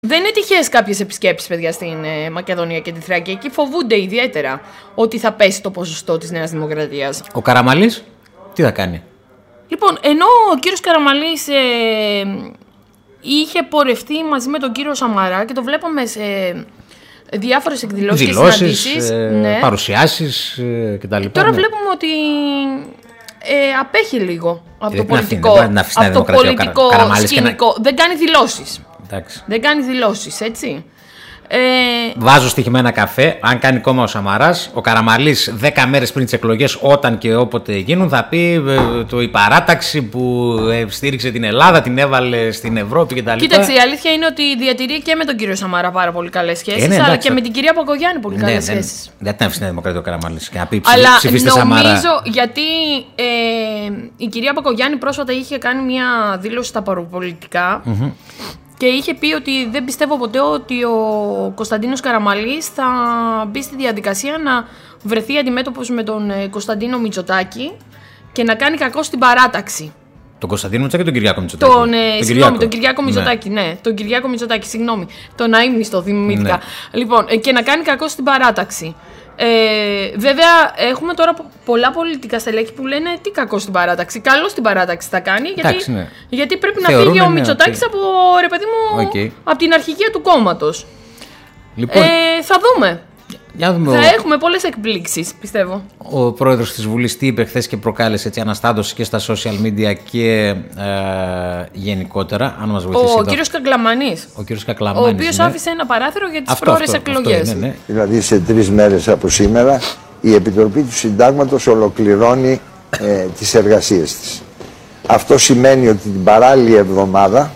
Δεν είναι τυχαίες κάποιες επισκέψεις, παιδιά, στην Μακεδονία και τη Θράκη. Εκεί φοβούνται ιδιαίτερα ότι θα πέσει το ποσοστό της Νέας Δημοκρατίας. Ο Καραμανλής τι θα κάνει? Λοιπόν, ενώ ο κύριος Καραμανλής είχε πορευτεί μαζί με τον κύριο Σαμαρά και το βλέπαμε σε διάφορες εκδηλώσεις και συναντήσεις, παρουσιάσεις κτλ. Τώρα βλέπουμε ότι απέχει λίγο από το πολιτικό, σκηνικό. Δεν κάνει δηλώσεις. Δεν κάνει δηλώσεις, έτσι. Βάζω στοιχημένα καφέ. Αν κάνει κόμμα ο Σαμαράς, ο Καραμανλής 10 μέρες πριν τις εκλογές, όταν και όποτε γίνουν, θα πει η παράταξη που στήριξε την Ελλάδα, την έβαλε στην Ευρώπη κτλ. Κοίταξε, η αλήθεια είναι ότι διατηρεί και με τον κύριο Σαμαρά πάρα πολύ καλές σχέσεις, αλλά και με την κυρία Πακογιάννη πολύ καλές σχέσεις. Δεν την αφήσει η Δημοκρατία ο Καραμανλής και να πει ψηφίστε Σαμαρά. Νομίζω γιατί η κυρία Πακογιάννη πρόσφατα είχε κάνει μια δήλωση στα παροπολιτικά. Και είχε πει ότι δεν πιστεύω ποτέ ότι ο Κωνσταντίνος Καραμανλής θα μπει στη διαδικασία να βρεθεί αντιμέτωπος με τον Κωνσταντίνο Μητσοτάκη και να κάνει κακό στην παράταξη. Τον Κωνσταντίνο Μητσοτάκη ή τον Κυριάκο Μητσοτάκη? Τον Κυριάκο Μητσοτάκη, ναι. Τον Κυριάκο Μητσοτάκη, συγγνώμη. Τον αείμνηστο θυμήθηκα. Ναι. Λοιπόν, και να κάνει κακό στην παράταξη. Βέβαια, έχουμε τώρα πολλά πολιτικά στελέχη που λένε τι κακό στην παράταξη. Καλό στην παράταξη θα κάνει, γιατί πρέπει να φύγει ο Μητσοτάκης από, ρε παιδί μου, από την αρχηγία του κόμματος. Λοιπόν, θα δούμε. Θα έχουμε πολλές εκπλήξεις, πιστεύω. Ο πρόεδρος της Βουλής τι είπε χθες και προκάλεσε έτσι αναστάτωση και στα social media και γενικότερα, αν μας βοηθήσει ο κύριος Κακλαμανής. Ο οποίος άφησε ένα παράθυρο για τις πρόορες εκλογές. Ναι. Δηλαδή σε 3 μέρες από σήμερα η Επιτροπή του Συντάγματος ολοκληρώνει τις εργασίες της. Αυτό σημαίνει ότι την παράλληλη εβδομάδα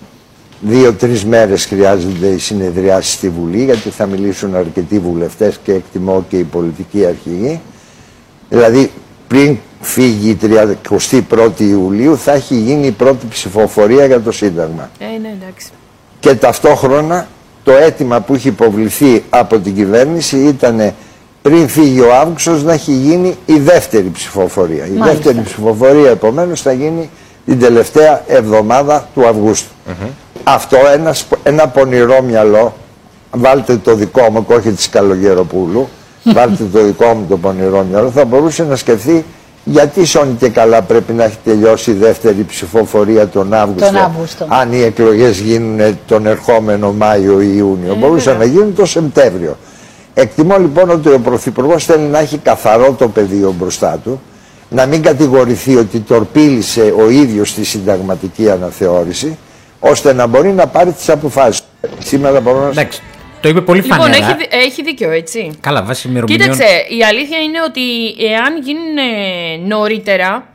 2-3 μέρες χρειάζονται οι συνεδριάσεις στη Βουλή, γιατί θα μιλήσουν αρκετοί βουλευτές και εκτιμώ και οι πολιτικοί αρχηγοί. Δηλαδή πριν φύγει η 31η Ιουλίου θα έχει γίνει η πρώτη ψηφοφορία για το Σύνταγμα. Ναι, εντάξει. Και ταυτόχρονα το αίτημα που είχε υποβληθεί από την κυβέρνηση ήταν πριν φύγει ο Αύγουστος να έχει γίνει η δεύτερη ψηφοφορία. Η δεύτερη ψηφοφορία επομένως θα γίνει την τελευταία εβδομάδα του Αυγούστου. Αυτό ένα πονηρό μυαλό, βάλτε το δικό μου και όχι της Καλογεροπούλου, βάλτε το δικό μου το πονηρό μυαλό, θα μπορούσε να σκεφτεί γιατί σώνει και καλά πρέπει να έχει τελειώσει η δεύτερη ψηφοφορία τον Αύγουστο, αν οι εκλογές γίνουν τον ερχόμενο Μάιο ή Ιούνιο. Μπορούσαν να γίνουν το Σεπτέμβριο. Εκτιμώ λοιπόν ότι ο Πρωθυπουργός θέλει να έχει καθαρό το πεδίο μπροστά του, να μην κατηγορηθεί ότι τορπίλησε ο ίδιος τη συνταγματική αναθεώρηση, ώστε να μπορεί να πάρει τις αποφάσεις. Σήμερα μπορώ να... Εντάξει, το είπε πολύ φανερά. Λοιπόν, έχει δίκιο, έτσι. Καλά, βάσει ημερομηνιών. Κοίταξε, η αλήθεια είναι ότι εάν γίνουν νωρίτερα,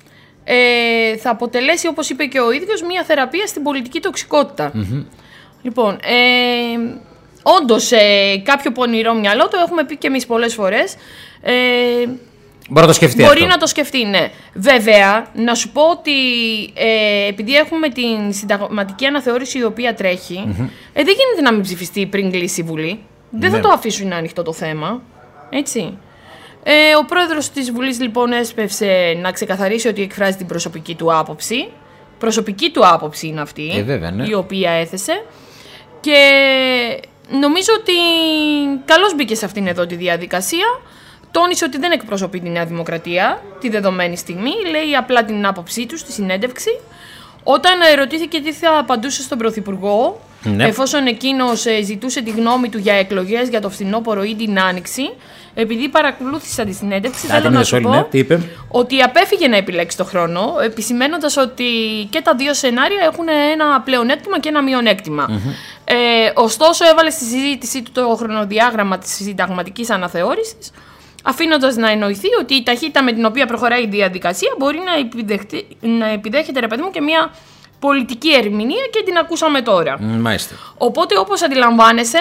θα αποτελέσει, όπως είπε και ο ίδιος, μια θεραπεία στην πολιτική τοξικότητα. Λοιπόν, όντως κάποιο πονηρό μυαλό, το έχουμε πει και εμείς πολλές φορές, μπορεί να το σκεφτεί. Μπορεί να το σκεφτεί, ναι. Βέβαια, να σου πω ότι επειδή έχουμε την συνταγματική αναθεώρηση η οποία τρέχει, δεν γίνεται να μην ψηφιστεί πριν κλείσει η Βουλή. Δεν θα το αφήσουν ανοιχτό το θέμα. Έτσι. Ο πρόεδρος της Βουλής λοιπόν έσπευσε να ξεκαθαρίσει ότι εκφράζει την προσωπική του άποψη. Προσωπική του άποψη είναι αυτή, βέβαια, ναι, η οποία έθεσε. Και νομίζω ότι καλώς μπήκε σε αυτήν εδώ τη διαδικασία. Τόνισε ότι δεν εκπροσωπεί τη Νέα Δημοκρατία τη δεδομένη στιγμή, λέει απλά την άποψή του στη συνέντευξη. Όταν ερωτήθηκε τι θα απαντούσε στον Πρωθυπουργό, εφόσον εκείνος ζητούσε τη γνώμη του για εκλογές για το φθινόπωρο ή την Άνοιξη, επειδή παρακολούθησα τη συνέντευξη, θέλω να σου πω ότι απέφυγε να επιλέξει το χρόνο, επισημένοντας ότι και τα δύο σενάρια έχουν ένα πλεονέκτημα και ένα μειονέκτημα. Ωστόσο, έβαλε στη συζήτησή του το χρονοδιάγραμμα της συνταγματικής αναθεώρησης, αφήνοντας να εννοηθεί ότι η ταχύτητα με την οποία προχωράει η διαδικασία μπορεί να επιδέχεται, ρε παιδί μου, και μια πολιτική ερμηνεία και την ακούσαμε τώρα. Μάλιστα. Οπότε, όπως αντιλαμβάνεσαι,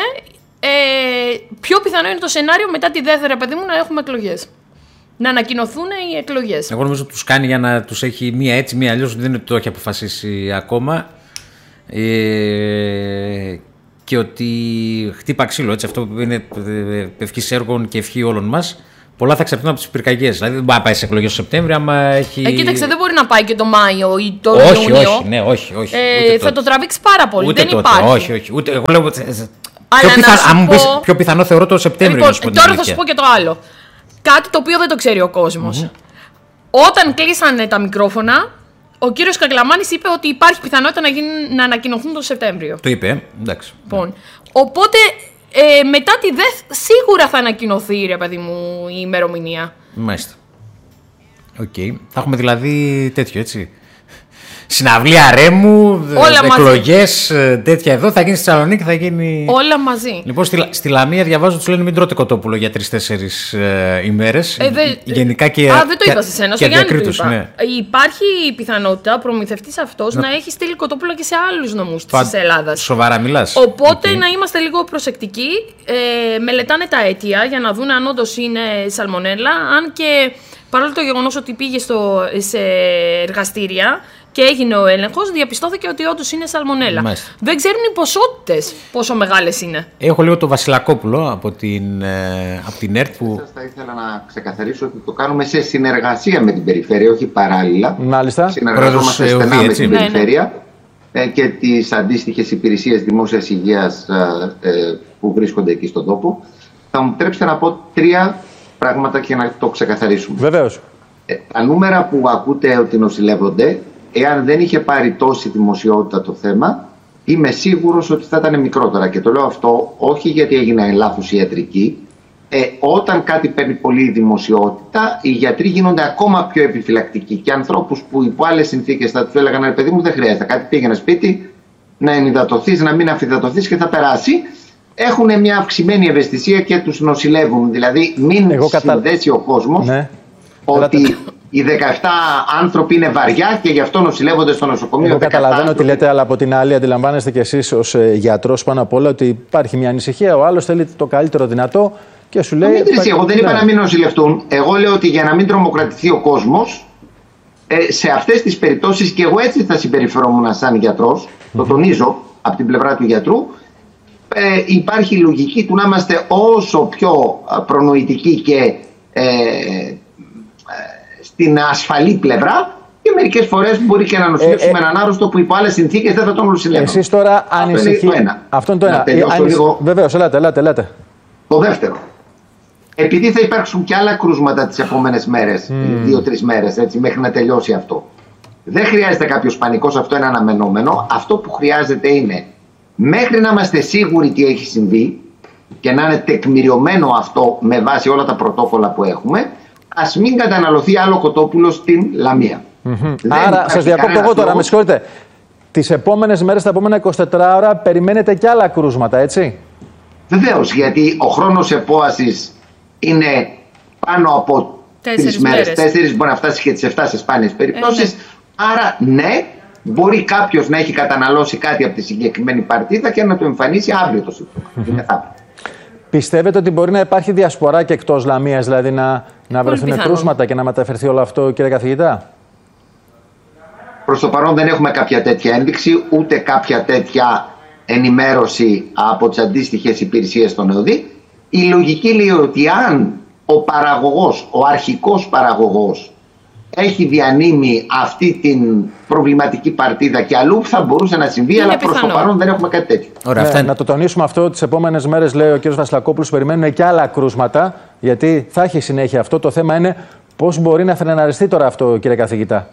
πιο πιθανό είναι το σενάριο μετά τη δεύτερη, παιδί μου, να έχουμε εκλογές. Να ανακοινωθούν οι εκλογές. Εγώ νομίζω ότι τους κάνει για να τους έχει μία έτσι, μία αλλιώς, δεν είναι ότι το έχει αποφασίσει ακόμα. Και ότι χτύπα ξύλο, έτσι, αυτό είναι ευχής έργων και ευχή όλων μας, πολλά θα εξαρτηθούν από τις πυρκαγιές. Δηλαδή δεν μπορεί να πάει σε εκλογές το Σεπτέμβριο, άμα έχει. Κοίταξε, δεν μπορεί να πάει και το Μάιο ή το Ιούνιο. Όχι. Θα το τραβήξει πάρα πολύ. Ούτε δεν τότε. υπάρχει. Όχι. Ούτε, εγώ λέω. Αλλά αν μου πεις πιο πιθανό θεωρώ το Σεπτέμβριο. Λοιπόν, τώρα θα σου πω και το άλλο. Κάτι το οποίο δεν το ξέρει ο κόσμος. Όταν κλείσανε τα μικρόφωνα, ο κύριος Κακλαμάνης είπε ότι υπάρχει πιθανότητα να ανακοινωθούν το Σεπτέμβριο. Το είπε, εντάξει. Λοιπόν, οπότε μετά τη ΔΕΘ σίγουρα θα ανακοινωθεί, ρε παιδί μου, η ημερομηνία. Μάλιστα. Οκ. Θα έχουμε δηλαδή τέτοιο, έτσι. Συναυλία Ρέμου, εκλογές, τέτοια εδώ. Θα γίνει στη Θεσσαλονίκη, θα γίνει. Όλα μαζί. Λοιπόν, στη Λαμία διαβάζω τους λένε μην τρώτε κοτόπουλο για 3-4 ημέρες. Γενικά και. Δεν το είπα σε σένα, στο Γιάννη το είπα. Ναι. Υπάρχει η πιθανότητα ο προμηθευτής αυτός να έχει στείλει κοτόπουλο και σε άλλους νομούς της Ελλάδας. Σοβαρά μιλάς. Οπότε να είμαστε λίγο προσεκτικοί. Μελετάνε τα αίτια για να δουν αν όντως είναι σαλμονέλα. Αν και παρόλο το γεγονός ότι πήγε σε εργαστήρια και έγινε ο έλεγχος, διαπιστώθηκε ότι όντως είναι σαλμονέλα. Μάλιστα. Δεν ξέρουν οι ποσότητες πόσο μεγάλες είναι. Έχω λίγο το Βασιλακόπουλο από την ΕΡΤ που. Θα ήθελα να ξεκαθαρίσω ότι το κάνουμε σε συνεργασία με την περιφέρεια, όχι παράλληλα. Μάλιστα. Συνεργαζόμαστε στενά με την περιφέρεια και τις αντίστοιχες υπηρεσίες δημόσιας υγείας που βρίσκονται εκεί στον τόπο. Θα μου επιτρέψετε να πω 3 πράγματα και να το ξεκαθαρίσουμε. Βεβαίως. Τα νούμερα που ακούτε ότι νοσηλεύονται, εάν δεν είχε πάρει τόση δημοσιότητα το θέμα, είμαι σίγουρος ότι θα ήταν μικρότερα. Και το λέω αυτό όχι γιατί έγινε λάθος ιατρική. Όταν κάτι παίρνει πολύ δημοσιότητα, οι γιατροί γίνονται ακόμα πιο επιφυλακτικοί. Και ανθρώπους που υπό άλλες συνθήκες θα τους έλεγαν: ρε παιδί μου, δεν χρειάζεται κάτι, πήγαινε σπίτι, να ενυδατωθείς, να μην αφυδατωθείς και θα περάσει. Έχουν μια αυξημένη ευαισθησία και τους νοσηλεύουν. Δηλαδή, μην συνδέσει ο κόσμος ότι οι 17 άνθρωποι είναι βαριά και γι' αυτό νοσηλεύονται στο νοσοκομείο. Εγώ καταλαβαίνω τι λέτε, αλλά από την άλλη αντιλαμβάνεστε κι εσείς ως γιατρός πάνω απ' όλα ότι υπάρχει μια ανησυχία. Ο άλλος θέλει το καλύτερο δυνατό και σου λέει. Εγώ δεν είπα να μην νοσηλευτούν. Εγώ λέω ότι για να μην τρομοκρατηθεί ο κόσμος, σε αυτές τις περιπτώσεις, και εγώ έτσι θα συμπεριφερόμουν σαν γιατρός, το τονίζω από την πλευρά του γιατρού. Υπάρχει λογική του να είμαστε όσο πιο προνοητικοί και στην ασφαλή πλευρά, και μερικές φορές μπορεί και να νοσηλεύσουμε έναν άρρωστο που υπό άλλες συνθήκες δεν θα τον νοσηλεύουμε. Εσείς τώρα ανησυχείτε. Αυτό είναι το ένα. Βεβαίως, ελάτε. Το δεύτερο. Επειδή θα υπάρξουν και άλλα κρούσματα τις επόμενες μέρες, 2-3 μέρες, έτσι, μέχρι να τελειώσει αυτό. Δεν χρειάζεται κάποιος πανικός, αυτό είναι αναμενόμενο. Αυτό που χρειάζεται είναι, μέχρι να είμαστε σίγουροι τι έχει συμβεί και να είναι τεκμηριωμένο αυτό με βάση όλα τα πρωτόκολλα που έχουμε, ας μην καταναλωθεί άλλο κοτόπουλο στην Λαμία. Άρα, σας διακόπτω εγώ τώρα, με συγχωρείτε. Τις επόμενες μέρες, τα επόμενα 24 ώρα, περιμένετε και άλλα κρούσματα, έτσι? Βεβαίως, γιατί ο χρόνος επόασης είναι πάνω από 3 μέρες. 4 μπορεί να φτάσει και τις 7 σε σπάνιες περιπτώσεις. Άρα, ναι, μπορεί κάποιος να έχει καταναλώσει κάτι από τη συγκεκριμένη παρτίδα και να του εμφανίσει αύριο το σύμπτωμα. Πιστεύετε ότι μπορεί να υπάρχει διασπορά και εκτός Λαμίας, δηλαδή να βρεθούν κρούσματα και να μεταφερθεί όλο αυτό, κύριε καθηγητά? Προς το παρόν δεν έχουμε κάποια τέτοια ένδειξη, ούτε κάποια τέτοια ενημέρωση από τις αντίστοιχες υπηρεσίες των ΕΟΔΗ. Η λογική λέει ότι αν ο παραγωγός, ο αρχικός παραγωγός, έχει διανύμει αυτή την προβληματική παρτίδα και αλλού, θα μπορούσε να συμβεί, είναι αλλά προς το παρόν δεν έχουμε κάτι τέτοιο. Ωραία, να το τονίσουμε αυτό, τις επόμενες μέρες, λέει ο κ. Βασιλακόπουλος, περιμένουν και άλλα κρούσματα, γιατί θα έχει συνέχεια αυτό. Το θέμα είναι πώς μπορεί να φρεναριστεί τώρα αυτό, κύριε καθηγητά.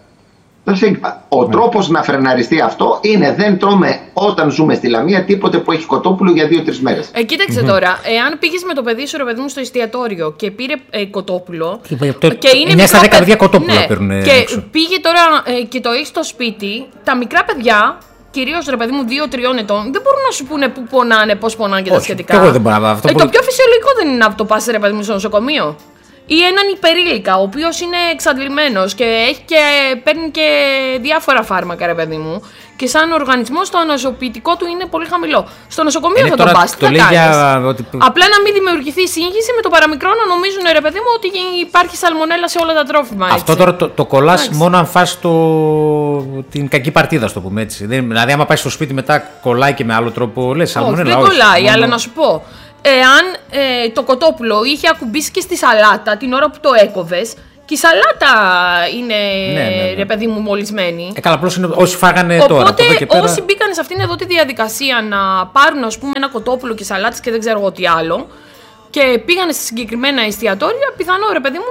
Ο τρόπος να φρεναριστεί αυτό είναι δεν τρώμε όταν ζούμε στη Λαμία τίποτε που έχει κοτόπουλο για 2-3 μέρες. Κοίταξε τώρα, εάν πήγες με το παιδί σου, ρε παιδί μου, στο εστιατόριο και πήρε κοτόπουλο. Και είναι 9 στα 10 παιδιά κοτόπουλα παίρνουν. Και πήγε τώρα και το έχει στο σπίτι, τα μικρά παιδιά, κυρίως ρε παιδί μου 2-3 ετών, δεν μπορούν να σου πούνε πού πονάνε, πώς πονάνε και τα σχετικά. Εγώ δεν μπορώ, αυτό το πιο φυσιολογικό δεν είναι να το πας, ρε παιδί μου, στο νοσοκομείο? Ή έναν υπερήλικα, ο οποίος είναι εξαντλημένος και παίρνει και διάφορα φάρμακα, ρε παιδί μου, και σαν οργανισμός το ανοσοποιητικό του είναι πολύ χαμηλό. Στο νοσοκομείο θα τον πας, τι θα κάνεις? Απλά να μην δημιουργηθεί σύγχυση με το παραμικρό να νομίζουν, ρε παιδί μου, ότι υπάρχει σαλμονέλα σε όλα τα τρόφιμα. Έτσι. Αυτό τώρα το κολλάς μόνο αν φας την κακή παρτίδα, το πούμε έτσι. Δηλαδή, άμα πάει στο σπίτι μετά κολλάει και με άλλο τρόπο, λες σαλμονέλα. Όχι, δεν κολλάει, αλλά να σου πω. εάν το κοτόπουλο είχε ακουμπήσει και στη σαλάτα την ώρα που το έκοβες, και η σαλάτα είναι, ρε παιδί μου, μολυσμένη. Καλά, απλώς είναι όσοι φάγανε Οπότε, τώρα. Οπότε όσοι μπήκαν σε αυτήν εδώ τη διαδικασία να πάρουν, ας πούμε, ένα κοτόπουλο και σαλάτες και δεν ξέρω εγώ τι άλλο, και πήγανε σε συγκεκριμένα εστιατόρια, πιθανό, ρε παιδί μου,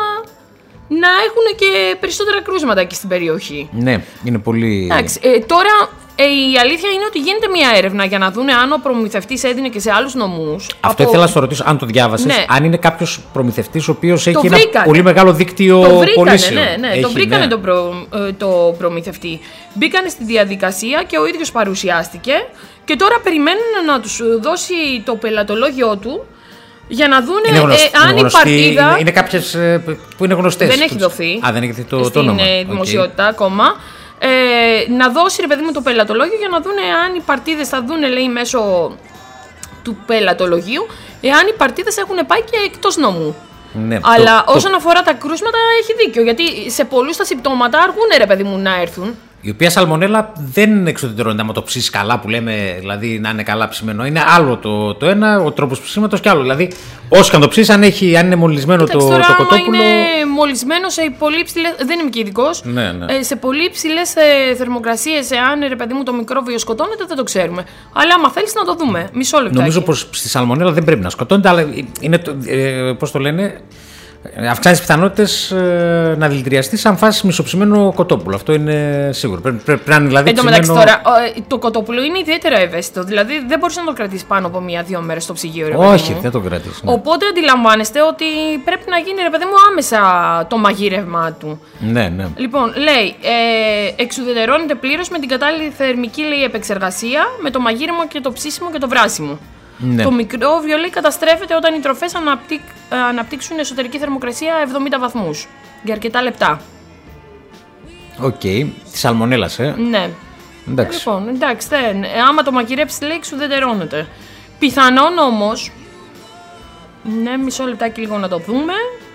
να έχουν και περισσότερα κρούσματα εκεί στην περιοχή. Ναι, είναι πολύ. Εντάξει, τώρα η αλήθεια είναι ότι γίνεται μια έρευνα για να δούνε αν ο προμηθευτής έδινε και σε άλλους νομούς. Αυτό ήθελα να σου ρωτήσω, αν το διάβασες, Ναι. αν είναι κάποιος προμηθευτής ο οποίος έχει βρήκανε. ένα πολύ μεγάλο δίκτυο πωλήσεων. Ναι, το βρήκανε το προμηθευτή. Μπήκανε στη διαδικασία και ο ίδιος παρουσιάστηκε και τώρα περιμένουν να τους δώσει το πελατολόγιο του για να δούνε αν η παρτίδα. Είναι κάποιες που είναι γνωστές. Δεν έχει δοθεί. Δεν έχει δοθεί το όνομα. Στην δημοσιότητα ακόμα. Να δώσει, ρε παιδί μου, το πελατολόγιο για να δούνε αν οι παρτίδες θα δούνε, λέει, μέσω του πελατολογίου, εάν οι παρτίδες έχουν πάει και εκτός νομού. Ναι, αλλά όσον αφορά τα κρούσματα, έχει δίκιο. Γιατί σε πολλούς τα συμπτώματα αργούν, ρε παιδί μου, να έρθουν. Η οποία σαλμονέλα δεν εξουδετερώνεται άμα το ψήσει καλά, που λέμε, δηλαδή να είναι καλά ψημένο. Είναι άλλο το ένα, ο τρόπος ψήματος, και άλλο. Δηλαδή, όσο και αν το ψήσει, αν είναι μολυσμένο το κοτόπουλο. Αν είναι μολυσμένο σε πολύ υψηλές. Δεν είμαι και ειδικός. Ναι. Σε πολύ υψηλές θερμοκρασίες, εάν, ρε παιδί μου, το μικρόβιο σκοτώνεται, δεν το ξέρουμε. Αλλά άμα θέλεις να το δούμε. Μισό λεπτό. Νομίζω πως στη σαλμονέλα δεν πρέπει να σκοτώνεται, αλλά είναι. Πώς το λένε. Αυξάνει τις πιθανότητες να δηλητηριαστεί σαν φάση μισοψημένο κοτόπουλο. Αυτό είναι σίγουρο. Πρέπει να είναι δηλαδή. Εν τω μεταξύ τώρα, το κοτόπουλο είναι ιδιαίτερα ευαίσθητο. Δηλαδή δεν μπορείς να το κρατήσεις πάνω από 1-2 μέρες στο ψυγείο, ρε παιδί μου. Όχι, δεν το κρατήσεις. Ναι. Οπότε αντιλαμβάνεστε ότι πρέπει να γίνει, ρε παιδί μου, άμεσα το μαγείρευμά του. Ναι. Λοιπόν, λέει, εξουδετερώνεται πλήρως με την κατάλληλη θερμική, λέει, επεξεργασία, με το μαγείρεμα και το ψήσιμο και το βράσιμο. Ναι. Το μικρόβιο, λέει, καταστρέφεται όταν οι τροφές αναπτύξουν εσωτερική θερμοκρασία 70 βαθμούς για αρκετά λεπτά. Οκ. Τη σαλμονέλας, Ναι. Εντάξει. Λοιπόν, εντάξει, άμα το μαγειρέψεις, λέει, εξουδετερώνεται. Πιθανόν όμως. Ναι, μισό λεπτάκι λίγο να το δούμε.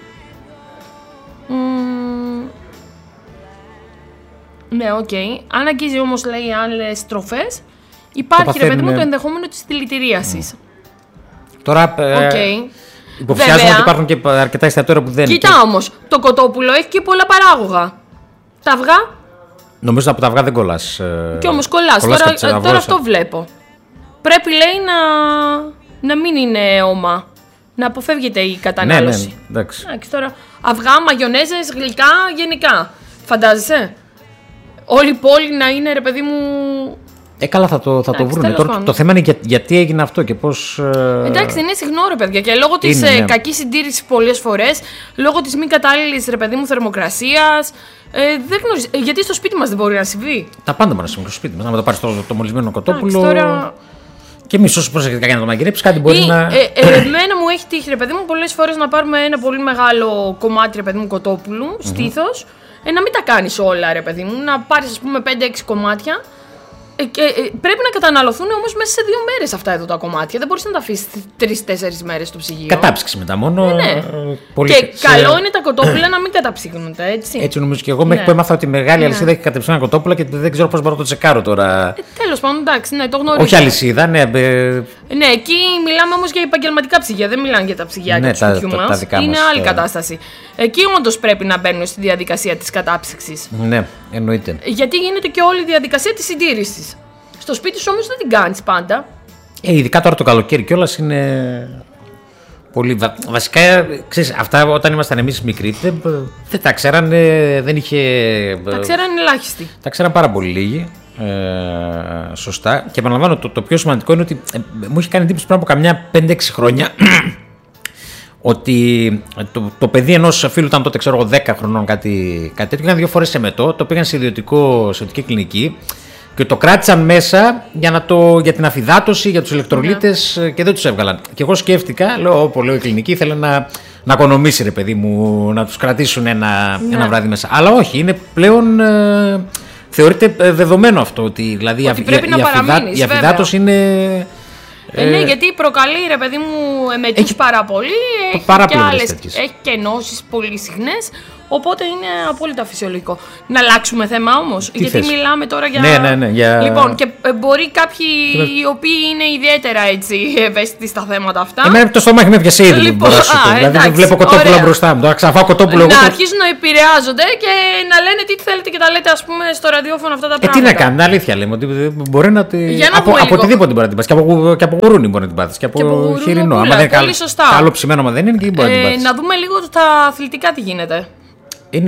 Ναι, οκ. Αν αγγίζει όμως, λέει, άλλες τροφές, υπάρχει, ρε παιδί μου, το ενδεχόμενο της δηλητηρίασης. Τώρα. Υποψιάζομαι ότι υπάρχουν και αρκετά εστιατόρια που δεν. Κοίτα όμως, το κοτόπουλο έχει και πολλά παράγωγα. Τα αυγά. Νομίζω από τα αυγά δεν κολλάς. Και όμως κολλάς. Τώρα αυτό βλέπω. Πρέπει, λέει, να μην είναι αίωμα. Να αποφεύγεται η κατανάλωση. Ναι, εντάξει. Τώρα, αυγά, μαγιονέζες, γλυκά, γενικά. Φαντάζεσαι. Όλη η πόλη να είναι, ρε παιδί μου. Καλά, θα το βρούνε. Τώρα, το θέμα είναι γιατί έγινε αυτό και πώς. Εντάξει, είναι συχνό, ρε παιδιά. Και λόγω της κακής συντήρησης πολλές φορές, λόγω της μη κατάλληλης, ρε παιδί μου, θερμοκρασίας. Δεν γνωρίζω. Γιατί στο σπίτι μας δεν μπορεί να συμβεί. Τα πάντα μπορεί να συμβεί στο σπίτι μας. Να το πάρεις το μολυσμένο κοτόπουλο. Τώρα. Και εμείς όσοι προσεκτικά για να το μαγειρέψεις, κάτι μπορεί να. Εμένα μου έχει τύχει, ρε παιδί μου, πολλές φορές να πάρουμε ένα πολύ μεγάλο κομμάτι, ρε παιδί μου, κοτόπουλου, στήθος. Να μην τα κάνεις όλα, ρε παιδί μου. Να πάρεις, ας πούμε, 5-6 κομμάτια. Πρέπει να καταναλωθούν όμως μέσα σε 2 μέρες αυτά εδώ τα κομμάτια. Δεν μπορείς να τα αφήσεις 3-4 μέρες στο ψυγείο. Κατάψυξη μετά μόνο. Ναι. Και καλό είναι τα κοτόπουλα να μην καταψύχνονται, έτσι. Έτσι νομίζω και εγώ. Μέχρι που έμαθα ότι η μεγάλη αλυσίδα έχει κατεψυγμένα κοτόπουλα και δεν ξέρω πώς μπορώ να το τσεκάρω τώρα. Τέλος πάντων, εντάξει, ναι, το γνωρίζω. Όχι αλυσίδα, ναι. Ναι, εκεί μιλάμε όμως για επαγγελματικά ψυγεία. Δεν μιλάνε για τα ψυγεία του σπιτιού μας. Είναι άλλη κατάσταση. Εκεί όντως πρέπει να μπαίνουν στη διαδικασία της κατάψυξης. Ναι, εννοείται. Γιατί γίνεται και όλη η διαδικασία της συντήρησης. Στο σπίτι σου όμως δεν την κάνεις πάντα. Ειδικά τώρα το καλοκαίρι κιόλας είναι. Πολύ. Βασικά, ξέρεις, αυτά όταν ήμασταν εμείς μικροί δεν τα ξέρανε, δεν είχε. Τα ξέρανε ελάχιστοι. Τα ξέραν πάρα πολύ λίγοι. Σωστά. Και επαναλαμβάνω, το πιο σημαντικό είναι ότι μου είχε κάνει εντύπωση πριν από καμιά 5-6 χρόνια ότι το παιδί ενός φίλου ήταν τότε, ξέρω εγώ, 10 χρονών, κάτι τέτοιο. Είχαν 2 φορές σε μετό, το πήγαν σε ιδιωτική κλινική. Και το κράτησαν μέσα για την αφυδάτωση, για τους ηλεκτρολίτες και δεν τους έβγαλαν. Και εγώ σκέφτηκα, λέω, η κλινική ήθελε να οικονομήσει, ρε παιδί μου, να τους κρατήσουν ένα βράδυ μέσα. Αλλά όχι, είναι πλέον. Θεωρείται δεδομένο αυτό ότι δηλαδή η αφυδάτωση είναι. Ναι, γιατί προκαλεί, ρε παιδί μου, εμετούς πάρα πολύ. Έχει και ενώσεις πολύ συχνές. Οπότε είναι απόλυτα φυσιολογικό. Να αλλάξουμε θέμα όμως, γιατί θες? Μιλάμε τώρα για... Ναι, για... Λοιπόν, και μπορεί κάποιοι οι οποίοι είναι ιδιαίτερα έτσι ευαίσθητοι στα θέματα αυτά. Εμένα το στομάχι με έπιασε ήδη. Λοιπόν, δηλαδή δεν βλέπω κοτόπουλα μπροστά μου. Τώρα ξαφάω κοτόπουλο. Να αρχίσουν να επηρεάζονται και να λένε τι θέλετε και τα λέτε, ας πούμε, στο ραδιόφωνο αυτά τα πράγματα. Τι να κάνουμε, αλήθεια λέμε. Ότι μπορεί να τη. Από οτιδήποτε μπορεί να την πάθει. Και από γουρούνι μπορεί να την πάθει. Και από χοιρινό. Αν δεν είναι καλό ψημένο, μα δεν είναι και μπορεί να την πάθει. Να δούμε λίγο τα αθλητικά τι γίνεται. Είναι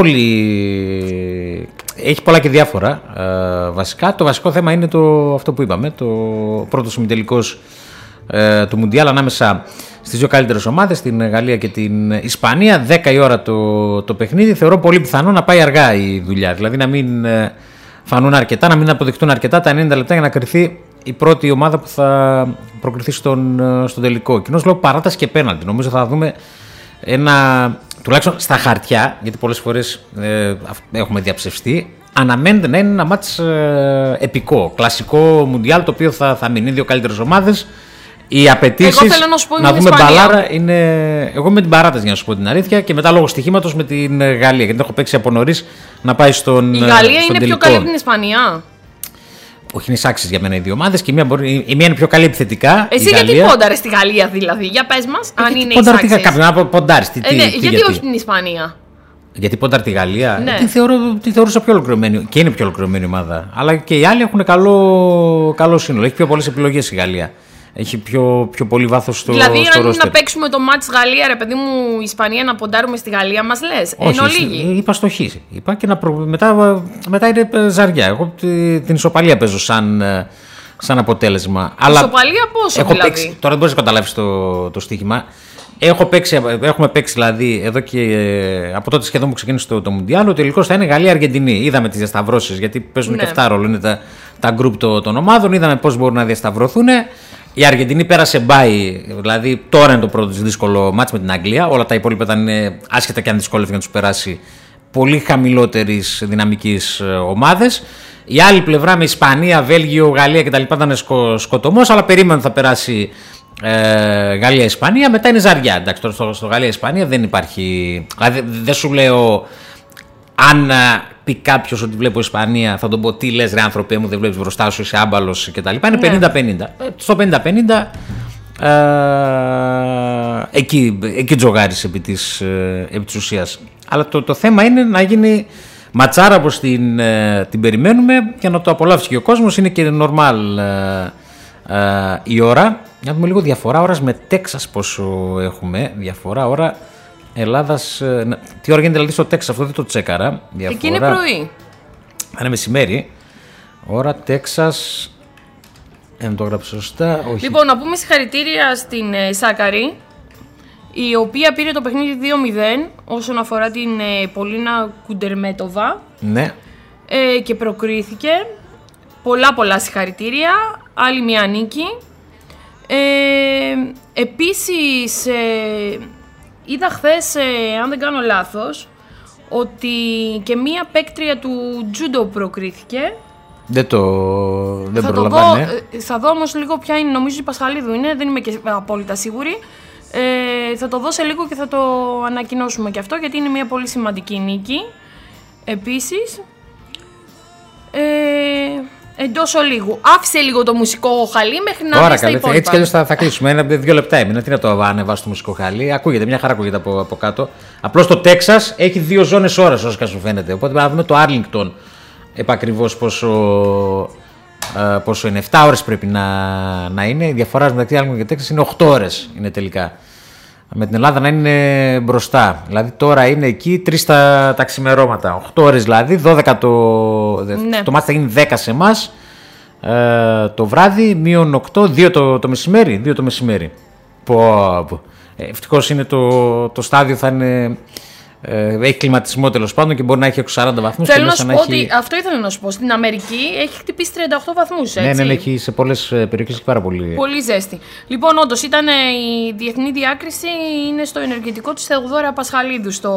έχει πολλά και διάφορα βασικά. Το βασικό θέμα είναι αυτό που είπαμε. Το πρώτος ημιτελικός του Μουντιάλ ανάμεσα στις δύο καλύτερες ομάδες, την Γαλλία και την Ισπανία. 10 η ώρα το παιχνίδι. Θεωρώ πολύ πιθανό να πάει αργά η δουλειά. Δηλαδή να μην φανούν αρκετά, να μην αποδειχτούν αρκετά τα 90 λεπτά για να κρυθεί η πρώτη ομάδα που θα προκριθεί στον τελικό. Κοινώς λόγω παράταση και πέναλτι. Νομίζω θα δούμε τουλάχιστον στα χαρτιά, γιατί πολλές φορές έχουμε διαψευστεί, αναμένεται να είναι ένα μάτς επικό, κλασικό Μουντιάλ, το οποίο θα μείνει δύο καλύτερες ομάδες. Οι απαιτήσεις να δούμε μπαλάρα είναι. Εγώ με την παράταση, για να σου πω την αλήθεια, και μετά λόγω στοιχήματος με την Γαλλία, γιατί έχω παίξει από νωρίς να πάει στον τελικό. Η Γαλλία είναι πιο καλή από την Ισπανία. Όχι, είναι εισάξεις για μένα οι δύο ομάδες και η μία είναι πιο καλή επιθετικά. Εσύ γιατί πόνταρες στη Γαλλία, δηλαδή, για πες μας, αν είναι εισάξεις. Κάποιον ποντάρεις. Γιατί όχι την Ισπανία. Γιατί πόνταρε τη Γαλλία. Ναι. Τη θεωρούσα πιο ολοκληρωμένη. Και είναι πιο ολοκληρωμένη ομάδα. Αλλά και οι άλλοι έχουν καλό σύνολο. Έχει πιο πολλές επιλογές η Γαλλία. Έχει πιο πολύ βάθος στο δηλαδή, στο αν ρόστερ. Να παίξουμε το μάτς Γαλλία, ρε παιδί μου, Ισπανία, να ποντάρουμε στη Γαλλία, μας λες. Ενώ λίγοι. Είπα στο χ. Είπα και μετά είναι ζαριά. Εγώ την ισοπαλία παίζω σαν αποτέλεσμα. Ισοπαλία πόσο δηλαδή. Παίξει, τώρα δεν μπορείς να καταλάβεις το στοίχημα. Έχουμε παίξει δηλαδή εδώ και από τότε σχεδόν που ξεκίνησε το Μουντιάλ. Ο τελικός θα είναι Γαλλία-Αργεντινή. Είδαμε τις διασταυρώσεις, γιατί παίζουν και 7 ρόλο. Είναι τα γκρουπ των ομάδων. Είδαμε πώς μπορούν να διασταυρωθούν. Η Αργεντινή πέρασε μπάι, δηλαδή τώρα είναι το πρώτο δύσκολο μάτς με την Αγγλία. Όλα τα υπόλοιπα ήταν άσχετα και αν δυσκόλευε να τους περάσει πολύ χαμηλότερης δυναμικής ομάδες. Η άλλη πλευρά με Ισπανία, Βέλγιο, Γαλλία κτλ. Ήταν σκοτωμός, αλλά περίμενε θα περάσει Γαλλία-Ισπανία. Μετά είναι ζαριά. Εντάξει, τώρα στο Γαλλία-Ισπανία δεν υπάρχει. Δηλαδή δεν σου λέω αν πει κάποιος ότι βλέπω Ισπανία, θα τον πω τι λες ρε άνθρωπέ μου, δεν βλέπεις μπροστά σου, είσαι άμπαλος κτλ. Είναι 50-50. Στο 50-50 εκεί τζογάρεις επί της ουσίας. Αλλά το θέμα είναι να γίνει ματσάρα όπως την περιμένουμε και να το απολαύσει και ο κόσμος. Είναι και normal η ώρα. Να δούμε λίγο διαφορά ώρας με Τέξας πόσο έχουμε. Διαφορά ώρα Ελλάδας. Τι ώρα γίνεται δηλαδή στο Τέξας, αυτό δεν το τσέκαρα. Διαφορά. Εκεί είναι πρωί. Αν είναι μεσημέρι. Ώρα Τέξας. Δεν το έγραψα σωστά. Όχι. Λοιπόν, να πούμε συγχαρητήρια στην Σάκαρη, η οποία πήρε το παιχνίδι 2-0 όσον αφορά την Πολίνα Κουντερμέτοβα. Ναι. Και προκρίθηκε. Πολλά συγχαρητήρια. Άλλη μια νίκη. Επίσης, είδα χθες, αν δεν κάνω λάθος, ότι και μία παίκτρια του τζούντο προκρίθηκε. Δεν προλαμβάνει. Θα δω όμως λίγο ποια είναι, νομίζω η Πασχαλίδου είναι, δεν είμαι και απόλυτα σίγουρη. Θα το δω σε λίγο και θα το ανακοινώσουμε και αυτό, γιατί είναι μια πολύ σημαντική νίκη. Επίσης, εντός ολίγου. Άφησε λίγο το μουσικό χαλί μέχρι να δεις τα υπόλοιπα. Έτσι κι αλλιώς θα κλείσουμε. 2 λεπτά έμεινα. Τι να το ανεβάσω το μουσικό χαλί. Ακούγεται, μια χαρά ακούγεται από κάτω. Απλώς το Τέξας έχει 2 ζώνες ώρας, όσο σου φαίνεται. Οπότε πρέπει να δούμε το Άρλινγκτον επακριβώς πόσο είναι. 7 ώρες πρέπει να είναι. Η διαφορά μεταξύ Άρλινγκτον και Τέξας είναι 8 ώρες είναι τελικά. Με την Ελλάδα να είναι μπροστά. Δηλαδή τώρα είναι εκεί 3 τα ξημερώματα. 8 ώρες δηλαδή, 12 το μάτι θα γίνει 10 σε εμάς. Το βράδυ, μείον 8, 2 το μεσημέρι. 2 το μεσημέρι. Ευτυχώς είναι το στάδιο θα είναι. Έχει κλιματισμό τέλος πάντων και μπορεί να έχει 40 βαθμούς. Θέλω να σου πω ότι αυτό ήθελα να σου πω. Στην Αμερική έχει χτυπήσει 38 βαθμούς. Έτσι. Ναι, έχει σε πολλές περιοχές έχει πάρα πολύ. Πολύ ζέστη. Λοιπόν, όντως ήταν η διεθνή διάκριση είναι στο ενεργητικό της Θεοδόρα Πασχαλίδου στο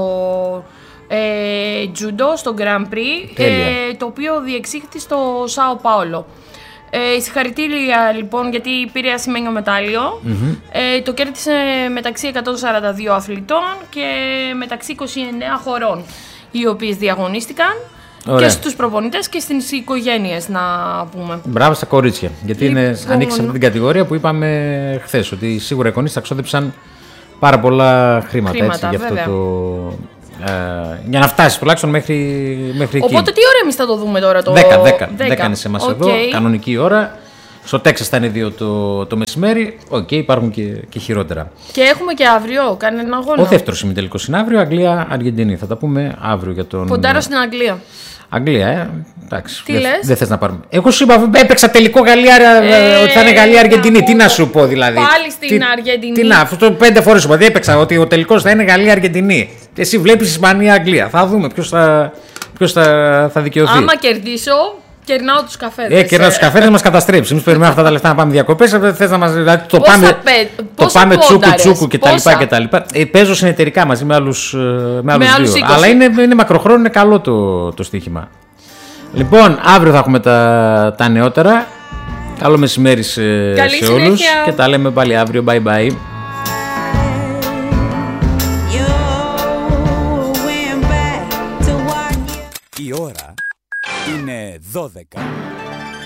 τζούντο, στο Grand Prix, το οποίο διεξήχθη στο Σάο Πάολο. Συγχαρητήρια λοιπόν, γιατί πήρε ασημένιο μετάλλιο. Το κέρδισε μεταξύ 142 αθλητών και μεταξύ 29 χωρών οι οποίες διαγωνίστηκαν. Ωραία. Και στους προπονητές και στις οικογένειες, να πούμε. Μπράβο στα κορίτσια. Γιατί ανοίξει αυτή την κατηγορία που είπαμε χθες, ότι σίγουρα οι γονείς θα ξόδεψαν πάρα πολλά χρήματα έτσι, για αυτό το. Για να φτάσει τουλάχιστον μέχρι εκεί. Οπότε τι ώρα εμείς θα το δούμε τώρα? 10 είναι σε εμάς εδώ, κανονική ώρα. Στο Τέξας θα είναι 2 το μεσημέρι. Υπάρχουν και χειρότερα. Και έχουμε και αύριο κανένα αγώνα. Ο δεύτερος ημιτελικός είναι αύριο, Αγγλία-Αργεντινή. Θα τα πούμε αύριο για τον. Ποντάρω στην Αγγλία. Αγγλία, εντάξει. Τι λες? Δεν θες να πάρουμε. Εγώ σου είπα, έπαιξα τελικό Γαλλία, ότι θα είναι Γαλλία-Αργεντινή. Τι να σου πω δηλαδή. Πάλι στην Αργεντινή. Τι να, αυτό 5 φορές σου είπα. Έπαιξα ότι ο τελικός θα είναι Γαλλία-Αργεντινή. Εσύ βλέπεις Ισπανία-Αγγλία. Θα δούμε ποιος θα δικαιωθεί. Άμα κερδίσω, κερνάω τους καφέδες. Κερνάω τους καφέδες, μας καταστρέψει. Εμείς περιμένουμε αυτά τα λεφτά να πάμε διακοπές. Θες να μας. Δηλαδή, το πάμε τσούκου κτλ. Παίζω συνεταιρικά μαζί με άλλους 2. Αλλά είναι μακροχρόνιο, είναι καλό το στοίχημα. Λοιπόν, αύριο θα έχουμε τα νεότερα. Καλό μεσημέρι σε όλους. Και τα λέμε πάλι αύριο. Bye bye. Η ώρα είναι 12.